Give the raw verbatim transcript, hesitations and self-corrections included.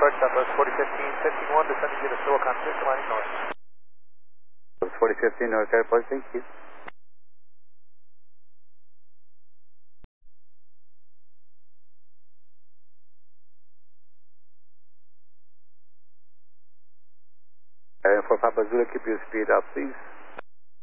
approach Southwest forty fifteen, fifteen one, descending to the Silicon six, lining north. forty fifteen North Airport, thank you. Air four Papa Zulu, keep your speed up, please.